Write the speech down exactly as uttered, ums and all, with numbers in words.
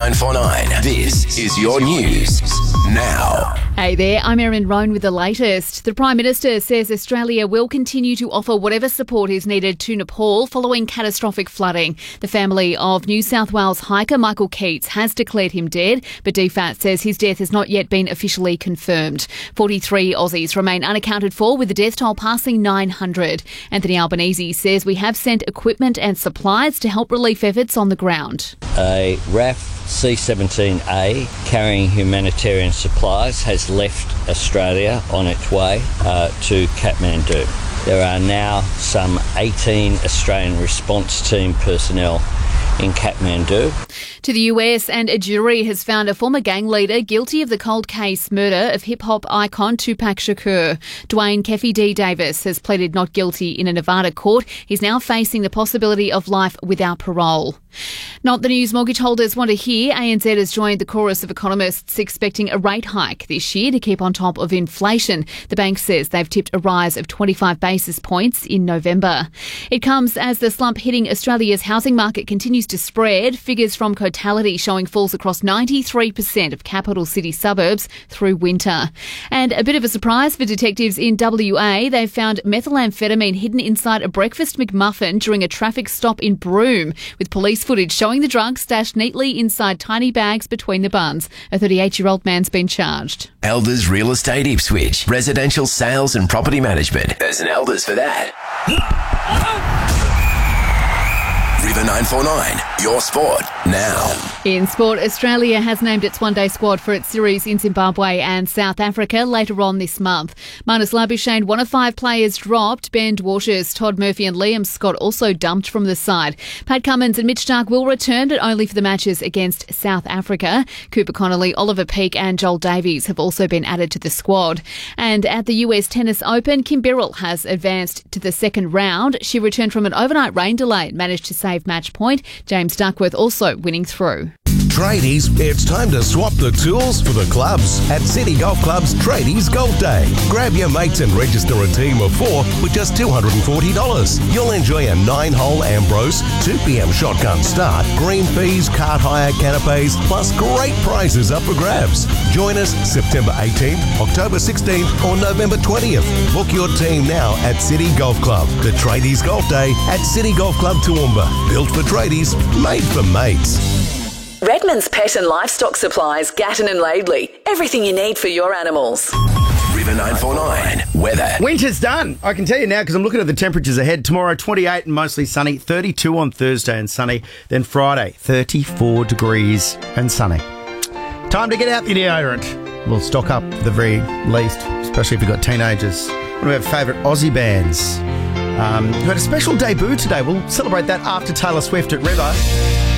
nine four nine. This is your news now. Hey there, I'm Erin Roan with the latest. The Prime Minister says Australia will continue to offer whatever support is needed to Nepal following catastrophic flooding. The family of New South Wales hiker Michael Keats has declared him dead, but D FAT says his death has not yet been officially confirmed. forty-three Aussies remain unaccounted for, with the death toll passing nine hundred. Anthony Albanese says we have sent equipment and supplies to help relief efforts on the ground. A R A F C seventeen A carrying humanitarian supplies has left Australia on its way uh, to Kathmandu. There are now some eighteen Australian response team personnel in Kathmandu. To the U S, and a jury has found a former gang leader guilty of the cold case murder of hip-hop icon Tupac Shakur. Dwayne Keffe D. Davis has pleaded not guilty in a Nevada court. He's now facing the possibility of life without parole. Not the news mortgage holders want to hear. A N Z has joined the chorus of economists expecting a rate hike this year to keep on top of inflation. The bank says they've tipped a rise of twenty-five basis points in November. It comes as the slump hitting Australia's housing market continues to spread. Figures from Cotality showing falls across ninety-three percent of capital city suburbs through winter. And a bit of a surprise for detectives in W A. They've found methamphetamine hidden inside a breakfast McMuffin during a traffic stop in Broome, with police footage showing the drugs stashed neatly inside tiny bags between the buns. A thirty-eight-year-old man's been charged. Elders Real Estate Ipswich. Residential sales and property management. There's an Elders for that. River nine four nine, your sport now. In sport, Australia has named its one-day squad for its series in Zimbabwe and South Africa later on this month. Marnus Labuschagne, one of five players dropped. Ben Dwarshuis, Todd Murphy and Liam Scott also dumped from the side. Pat Cummins and Mitch Starc will return, but only for the matches against South Africa. Cooper Connolly, Oliver Peake and Joel Davies have also been added to the squad. And at the U S Tennis Open, Kim Birrell has advanced to the second round. She returned from an overnight rain delay and managed to save match point. James Duckworth also winning through. Tradies, it's time to swap the tools for the clubs at City Golf Club's Tradies Golf Day. Grab your mates and register a team of four with just two hundred forty dollars. You'll enjoy a nine-hole Ambrose, two p.m. shotgun start, green fees, cart hire, canapes, plus great prizes up for grabs. Join us September eighteenth, October sixteenth or November twentieth. Book your team now at City Golf Club. The Tradies Golf Day at City Golf Club Toowoomba. Built for tradies, made for mates. Redmond's Pet and Livestock Supplies, Gatton and Laidley. Everything you need for your animals. River nine four nine, weather. Winter's done. I can tell you now because I'm looking at the temperatures ahead. Tomorrow, twenty-eight and mostly sunny. thirty-two on Thursday and sunny. Then Friday, thirty-four degrees and sunny. Time to get out the deodorant. We'll stock up at the very least, especially if you've got teenagers. One of our favourite Aussie bands um, who had a special debut today. We'll celebrate that after Taylor Swift at River.